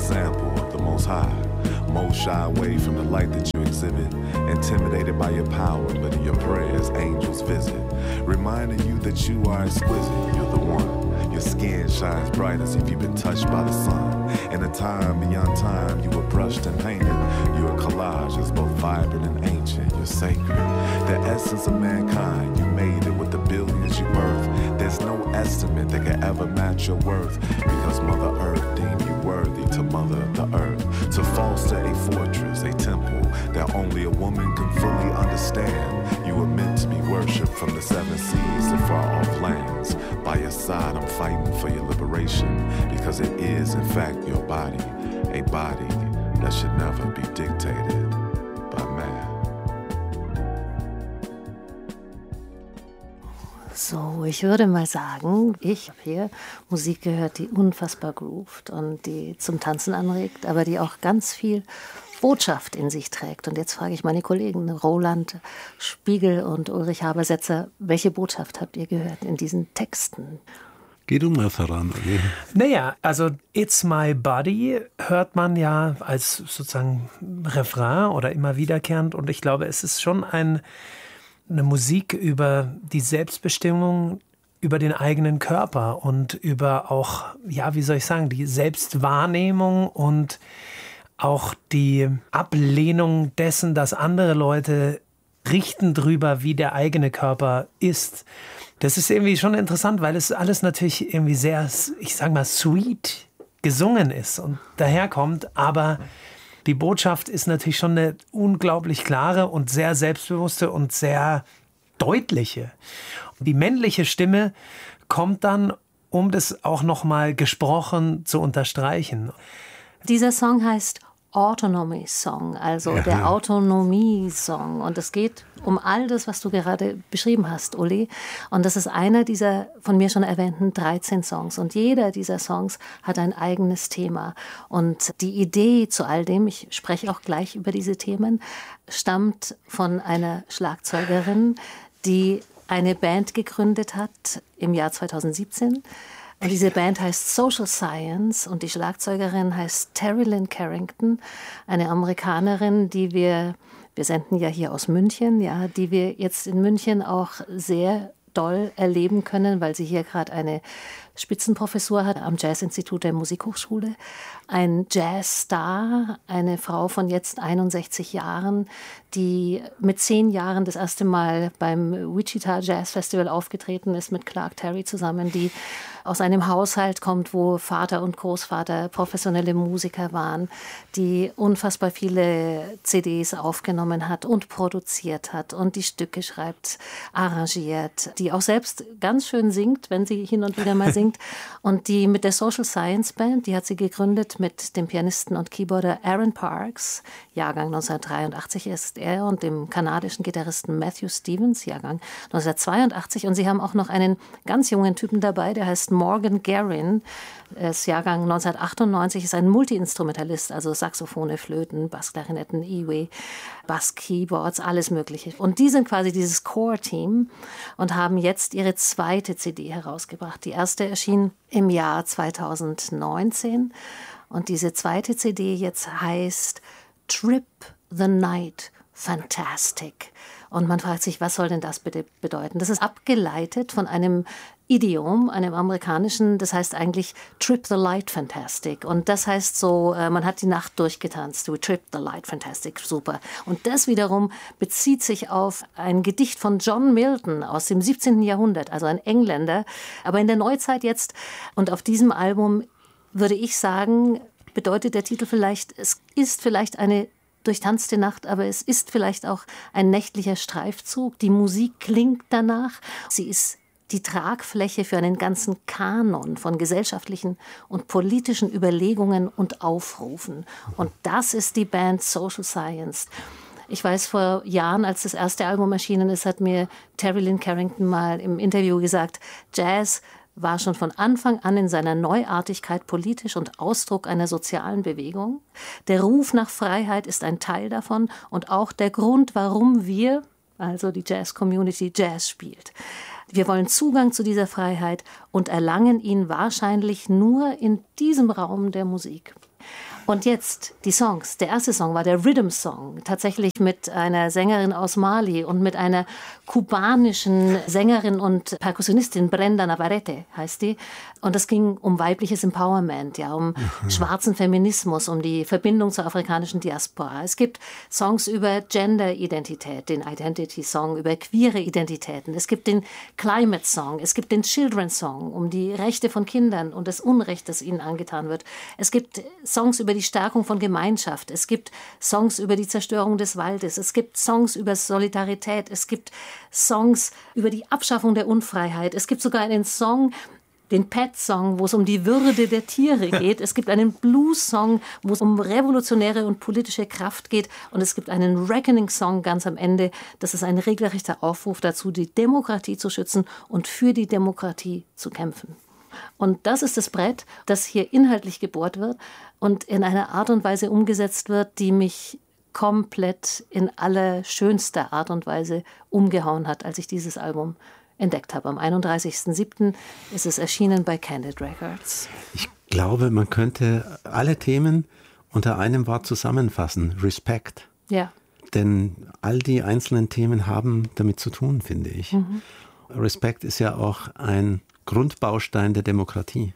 example of the Most High. Most shy away from the light that you exhibit. Intimidated by your power, but in your prayers, angels visit. Reminding you that you are exquisite, you're the one. Your skin shines bright as if you've been touched by the sun. In a time beyond time, you were brushed and painted. Your collage is both vibrant and ancient. You're sacred. The essence of mankind, you made it with the billions you birthed. There's no estimate that can ever match your worth. Because Mother Earth deemed you worthy to mother the earth. To foster a fortress, a temple that only a woman can fully understand. You were meant to be worshipped from the seven seas to far off lands. By your side, I'm fighting for your liberation. Because it is, in fact, your body. A body that should never be dictated by man. So, ich würde mal sagen, ich habe hier Musik gehört, die unfassbar groovt und die zum Tanzen anregt, aber die auch ganz viel Botschaft in sich trägt. Und jetzt frage ich meine Kollegen Roland Spiegel und Ulrich Habersetzer, welche Botschaft habt ihr gehört in diesen Texten? Geh du mal voran, okay? Naja, also It's My Body hört man ja als sozusagen Refrain oder immer wiederkehrend. Und ich glaube, es ist schon eine Musik über die Selbstbestimmung, über den eigenen Körper und über auch, ja, wie soll ich sagen, die Selbstwahrnehmung und auch die Ablehnung dessen, dass andere Leute richten drüber, wie der eigene Körper ist. Das ist irgendwie schon interessant, weil es alles natürlich irgendwie sehr, ich sag mal, sweet gesungen ist und daherkommt, aber die Botschaft ist natürlich schon eine unglaublich klare und sehr selbstbewusste und sehr deutliche. Die männliche Stimme kommt dann, um das auch nochmal gesprochen zu unterstreichen. Dieser Song heißt Autonomy Song, also der Autonomie-Song. Und es geht um all das, was du gerade beschrieben hast, Uli. Und das ist einer dieser von mir schon erwähnten 13 Songs. Und jeder dieser Songs hat ein eigenes Thema. Und die Idee zu all dem, ich spreche auch gleich über diese Themen, stammt von einer Schlagzeugerin, die eine Band gegründet hat im Jahr 2017. Und diese Band heißt Social Science und die Schlagzeugerin heißt Terry Lynn Carrington, eine Amerikanerin, die wir senden ja hier aus München, ja, die wir jetzt in München auch sehr doll erleben können, weil sie hier gerade eine Spitzenprofessur hat am Jazzinstitut der Musikhochschule. Ein Jazzstar, eine Frau von jetzt 61 Jahren, die mit 10 Jahren das erste Mal beim Wichita Jazz Festival aufgetreten ist mit Clark Terry zusammen, die aus einem Haushalt kommt, wo Vater und Großvater professionelle Musiker waren, die unfassbar viele CDs aufgenommen hat und produziert hat und die Stücke schreibt, arrangiert, die auch selbst ganz schön singt, wenn sie hin und wieder mal singt. Und die mit der Social Science Band, die hat sie gegründet mit dem Pianisten und Keyboarder Aaron Parks, Jahrgang 1983 ist er, und dem kanadischen Gitarristen Matthew Stevens, Jahrgang 1982. Und sie haben auch noch einen ganz jungen Typen dabei, der heißt Morgan Guerin, ist Jahrgang 1998, ist ein Multi-Instrumentalist, also Saxophone, Flöten, Bassklarinetten, E-Way, Bass-Keyboards, alles Mögliche. Und die sind quasi dieses Core-Team und haben jetzt ihre zweite CD herausgebracht. Die erste erschien im Jahr 2019 und diese zweite CD jetzt heißt Trip the Night Fantastic. Und man fragt sich, was soll denn das bitte bedeuten? Das ist abgeleitet von einem Idiom, einem amerikanischen, das heißt eigentlich Trip the Light Fantastic. Und das heißt so, man hat die Nacht durchgetanzt, we trip the light fantastic, super. Und das wiederum bezieht sich auf ein Gedicht von John Milton aus dem 17. Jahrhundert, also ein Engländer, aber in der Neuzeit jetzt. Und auf diesem Album würde ich sagen, bedeutet der Titel vielleicht, es ist vielleicht eine durchtanzte Nacht, aber es ist vielleicht auch ein nächtlicher Streifzug. Die Musik klingt danach. Sie ist die Tragfläche für einen ganzen Kanon von gesellschaftlichen und politischen Überlegungen und Aufrufen. Und das ist die Band Social Science. Ich weiß, vor Jahren, als das erste Album erschienen ist, hat mir Terry Lynn Carrington mal im Interview gesagt, Jazz war schon von Anfang an in seiner Neuartigkeit politisch und Ausdruck einer sozialen Bewegung. Der Ruf nach Freiheit ist ein Teil davon und auch der Grund, warum wir, also die Jazz-Community, Jazz spielt. Wir wollen Zugang zu dieser Freiheit und erlangen ihn wahrscheinlich nur in diesem Raum der Musik. Und jetzt die Songs. Der erste Song war der Rhythm Song, tatsächlich mit einer Sängerin aus Mali und mit einer kubanischen Sängerin und Perkussionistin, Brenda Navarrete heißt die. Und es ging um weibliches Empowerment, ja, um schwarzen Feminismus, um die Verbindung zur afrikanischen Diaspora. Es gibt Songs über Gender-Identität, den Identity-Song, über queere Identitäten. Es gibt den Climate-Song, es gibt den Children-Song, um die Rechte von Kindern und das Unrecht, das ihnen angetan wird. Es gibt Songs über die Stärkung von Gemeinschaft. Es gibt Songs über die Zerstörung des Waldes. Es gibt Songs über Solidarität. Es gibt Songs über die Abschaffung der Unfreiheit. Es gibt sogar einen Song, den Pet-Song, wo es um die Würde der Tiere geht. Es gibt einen Blues-Song, wo es um revolutionäre und politische Kraft geht. Und es gibt einen Reckoning-Song ganz am Ende. Das ist ein regelrechter Aufruf dazu, die Demokratie zu schützen und für die Demokratie zu kämpfen. Und das ist das Brett, das hier inhaltlich gebohrt wird und in einer Art und Weise umgesetzt wird, die mich komplett in allerschönster Art und Weise umgehauen hat, als ich dieses Album entdeckt habe. Am 31.07. ist es erschienen bei Candid Records. Ich glaube, man könnte alle Themen unter einem Wort zusammenfassen. Respekt. Ja. Denn all die einzelnen Themen haben damit zu tun, finde ich. Respekt ist ja auch ein Grundbaustein der Demokratie.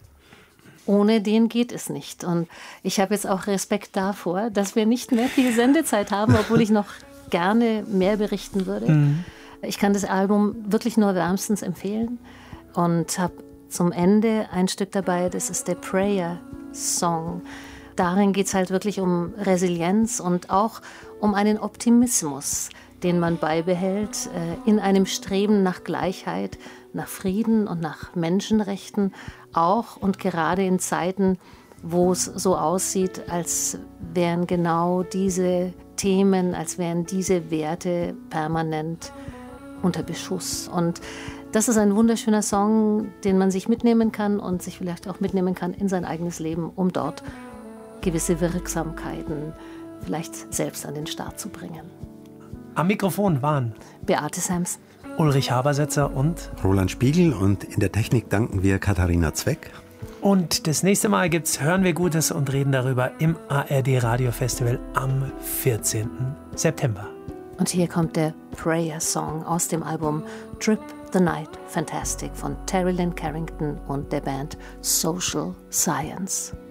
Ohne den geht es nicht. Und ich habe jetzt auch Respekt davor, dass wir nicht mehr viel Sendezeit haben, obwohl ich noch gerne mehr berichten würde. Ich kann das Album wirklich nur wärmstens empfehlen und habe zum Ende ein Stück dabei, das ist der Prayer Song. Darin geht es halt wirklich um Resilienz und auch um einen Optimismus, den man beibehält in einem Streben nach Gleichheit, nach Frieden und nach Menschenrechten, auch und gerade in Zeiten, wo es so aussieht, als wären genau diese Themen, als wären diese Werte permanent unter Beschuss. Und das ist ein wunderschöner Song, den man sich mitnehmen kann und sich vielleicht auch mitnehmen kann in sein eigenes Leben, um dort gewisse Wirksamkeiten vielleicht selbst an den Start zu bringen. Am Mikrofon waren Beate Samson, Ulrich Habersetzer und Roland Spiegel, und in der Technik danken wir Katharina Zweck. Und das nächste Mal gibt's Hören wir Gutes und reden darüber im ARD Radio Festival am 14. September. Und hier kommt der Prayer Song aus dem Album Trip the Night Fantastic von Terry Lynn Carrington und der Band Social Science.